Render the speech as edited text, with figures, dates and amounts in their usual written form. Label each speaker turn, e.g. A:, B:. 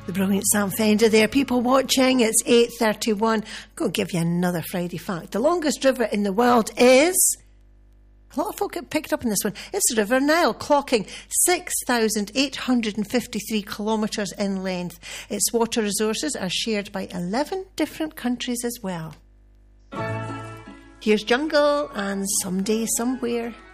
A: The brilliant Sam Fender there. People watching, it's 8:31. I'm going to give you another Friday fact. The longest river in the world is... A lot of folk get picked up on this one. It's the River Nile, clocking 6,853 kilometres in length. Its water resources are shared by 11 different countries as well. Here's Jungle and Someday Somewhere.